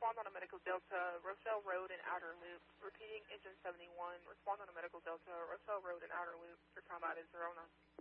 respond on a Medical Delta, Roselle Road and Outer Loop. Repeating, engine 71, respond on a Medical Delta, Roselle Road and Outer Loop. Your timeout is 09.